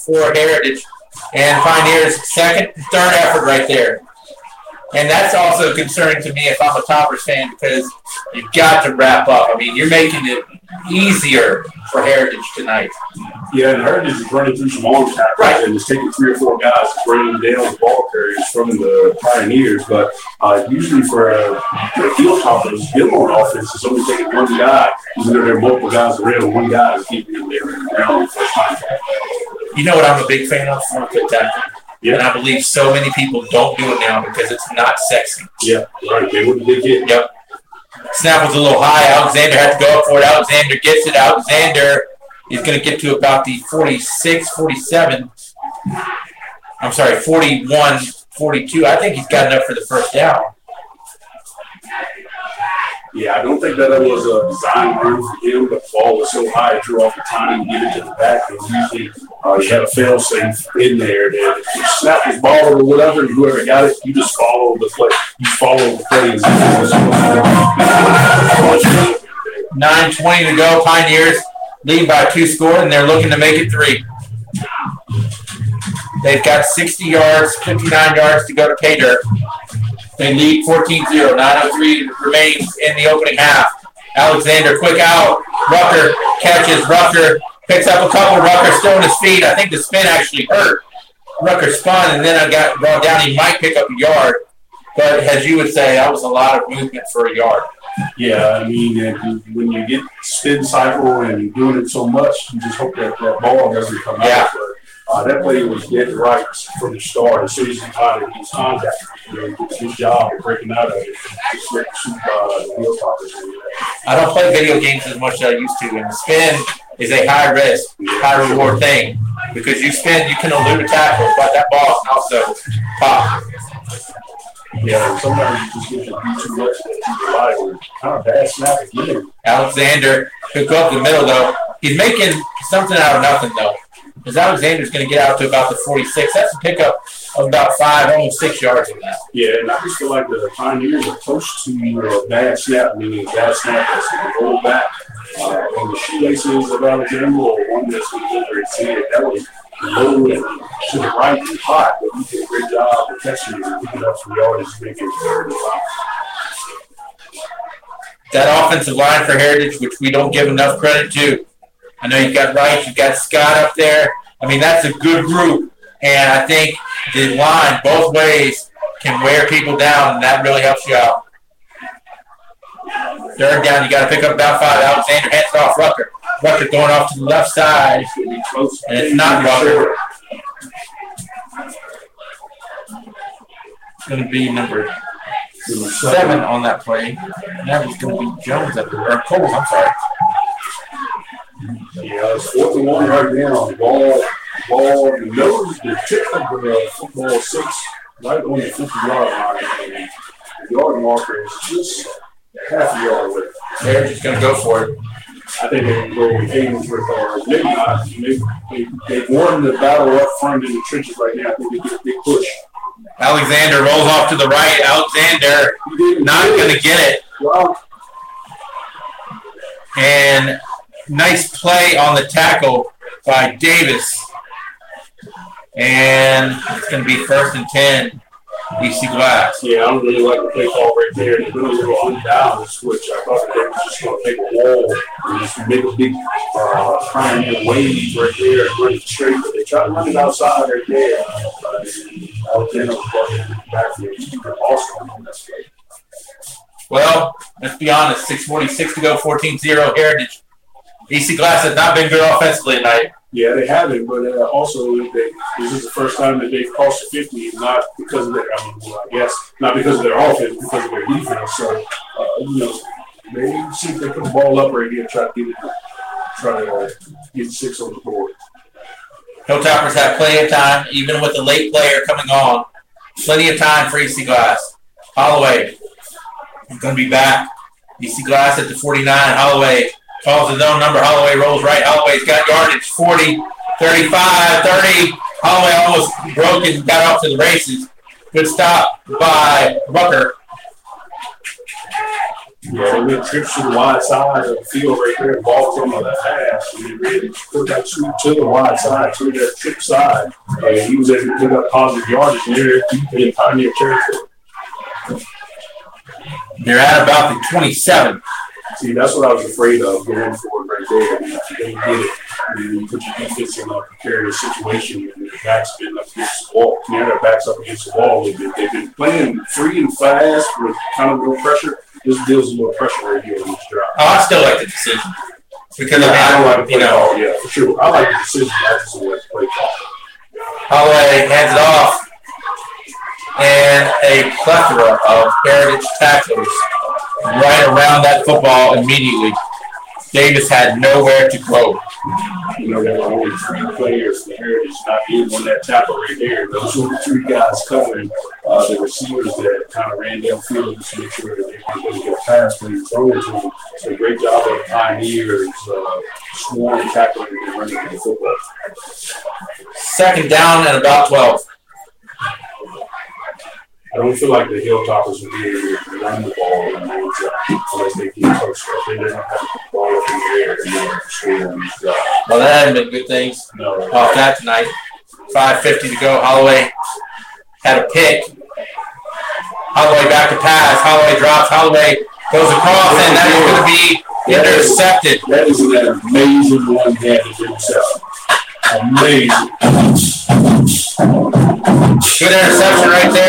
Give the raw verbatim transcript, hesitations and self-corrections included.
for Heritage. And Pioneers' second, third effort right there. And that's also concerning to me if I'm a Toppers fan because you've got to wrap up. I mean, you're making it easier for Heritage tonight. Yeah, and Heritage is running through some arm tackles right. and it's taking three or four guys to bring down the ball carriers from the Pioneers. But uh, usually for uh, the field Toppers, Gilmore offense is only taking one guy, even though there are multiple guys around, one guy is keeping him there around the first contact. You know what I'm a big fan of? Front foot tackle. Yeah. And I believe so many people don't do it now because it's not sexy. Yeah, right. They wouldn't dig it. Yep. Snap was a little high. Alexander had to go up for it. Alexander gets it. Alexander is going to get to about the forty-six, forty-seven. I'm sorry, forty-one, forty-two. I think he's got enough for the first down. Yeah, I don't think that was a design run for him, but the ball was so high, it drew off the time to get it to the back. And usually uh, you had a fail-safe in there that if you snap his ball or whatever, and whoever got it, you just follow the play. You follow the plays. nine twenty to go. Pioneers lead by two score, and they're looking to make it three. They've got sixty yards, fifty-nine yards to go to pay dirt. They lead fourteen zero. nine oh three remains in the opening half. Alexander, quick out. Rucker catches. Rucker picks up a couple. Rucker still on his feet. I think the spin actually hurt. Rucker spun, and then I got brought down. He might pick up a yard. But as you would say, that was a lot of movement for a yard. Yeah, I mean, when you get spin cycle and you're doing it so much, you just hope that that ball doesn't come yeah. out. But uh, that play was dead right from the start. As soon as he caught it, he's contact. You know, it's his job of breaking out of it. Just let uh, the wheel toppers. I don't play video games as much as I used to, and spin is a high risk, high reward thing because you spin, you can elude a tackle, but that ball can also pop. Yeah, sometimes you just get to do too much that you rely on. Kind of bad snap again. Alexander could go up the middle, though. He's making something out of nothing, though. Because Alexander's going to get out to about the forty-six. That's a pickup of about five, almost six yards on that. Yeah, and I just feel like the Pioneers are close to a bad snap, meaning a bad snap that's going to roll back. Uh, and the shoelaces of Alexander or one that's going to get very thin. That was low and to the right and hot, but he did a great job of catching it and picking up some yardage to make it third and five. That offensive line for Heritage, which we don't give enough credit to. I know you've got Wright, you've got Scott up there. I mean, that's a good group. And I think the line, both ways, can wear people down, and that really helps you out. Third down, you got to pick up about five. Alexander hands it off Rucker. Rucker going off to the left side. And it's not Rucker. It's going to be number seven on that play. And that was going to be Jones up there. Or Coles, I'm sorry. Yeah, it's fourth and one right now. Ball, ball, the nose, the tip of the football six, right on the fifty-yard line. And the yard marker is just half a yard away. They're just going to go for it. I think they can go aiming for uh, maybe not. Maybe they, they won the battle up front in the trenches right now. I think they get a big push. Alexander rolls off to the right. Alexander not going to get it. Wow. And nice play on the tackle by Davis. And it's going to be first and ten, E C Glass. Yeah, I don't really like the play call right there. They went a little undown switch. I thought they were just going to take a wall and just make a big uh, Pioneer wave right there and run it straight. But they tried to run it outside right there. Uh, Alexander was back there. He was awesome on that play. Well, let's be honest. six forty-six to go, fourteen zero Heritage. E C Glass has not been good offensively tonight. Yeah, they haven't, but uh, also they, this is the first time that they've crossed the fifty, not because of their, I mean, well, I guess, not because of their offense, because of their defense. So, uh, you know, maybe see if they put the ball up right here, try to get it, try to uh, get six on the board. Hilltoppers have plenty of time, even with the late player coming on. Plenty of time for E C Glass. Holloway is going to be back. E C Glass at the forty-nine. Holloway calls his own number. Holloway rolls right. Holloway's got yardage. forty, thirty-five, thirty. Holloway almost broke and got off to the races. Good stop by Rucker. Yeah, they went trips to the wide side of the field right there, ball from the pass, and they really put that shoot to the wide side, to that trip side. Uh, he was able to pick up positive yardage near in Pioneer territory. They're at about the twenty-seven. See, that's what I was afraid of going forward right there. I mean, if you didn't get it, I mean, you put your defense in a precarious situation, and their back's been up against the wall. Now their back's up against the wall a little bit. They've been playing free and fast with kind of no pressure. This deals a little pressure right here on this drive. Oh, I still like the decision. Because yeah, I, mean, I don't like the play you know, call. Yeah, for sure. I like the decision. I just don't like the play call. Holloway hands it off. And a plethora of Heritage tacklers right around that football immediately. Davis had nowhere to go. You know, there were only three players for Heritage not being on that tackle right there. Those were the three guys covering uh, the receivers that kind of ran downfield just to make sure that they weren't going to get a pass when you throw it to them. So a great job of the Pioneers uh, swarm tackling and running the football. Second down and about twelve. I don't feel like the Hilltoppers will be able to run the ball in the unless they get close. If they don't have the ball up in the air, they're not sure on these drives. Well, that hasn't been good things No. off that tonight. five fifty to go. Holloway had a pick. Holloway back to pass. Holloway drops. Holloway goes across, and that is going to be intercepted. That is an amazing one-handed interception. Amazing. Good interception right there.